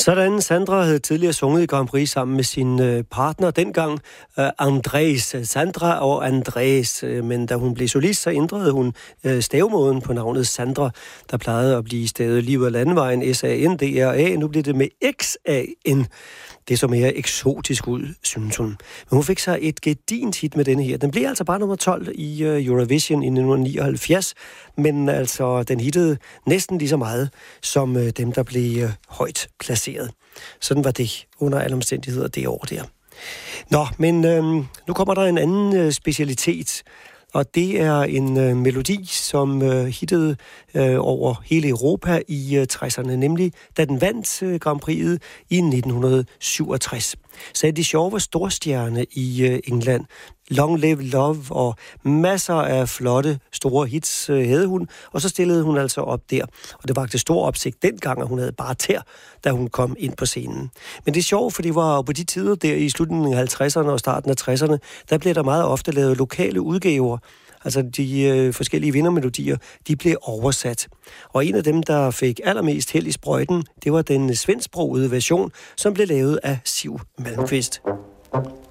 Sådan, Sandra havde tidligere sunget i Grand Prix sammen med sin partner dengang, Andrés. Sandra og Andrés, men da hun blev solist, så ændrede hun stavemåden på navnet Sandra, der plejede at blive stavet lige ud af landevejen, S-A-N-D-R-A. Nu blev det med X-A-N. Det så mere eksotisk ud, synes hun. Men hun fik så et gedint hit med denne her. Den blev altså bare nummer 12 i Eurovision i 1979, men altså den hittede næsten lige så meget som dem, der blev højt placeret. Sådan var det under alle omstændigheder det år der. Nå, men nu kommer der en anden specialitet, og det er en melodi, som hittede over hele Europa i 60'erne, nemlig da den vandt Grand Prix'et i 1967. Så Eddie Shaw var storstjerne i England. Long Live Love og masser af flotte, store hits havde hun, og så stillede hun altså op der. Og det vakte stor opsigt dengang, at hun havde bare tær, da hun kom ind på scenen. Men det er sjovt, for det var på de tider der i slutningen af 50'erne og starten af 60'erne, der blev der meget ofte lavet lokale udgaver. Altså de forskellige vindermelodier, de blev oversat. Og en af dem, der fik allermest held i sprøjten, det var den svensksprogede version, som blev lavet af Siw Malmkvist.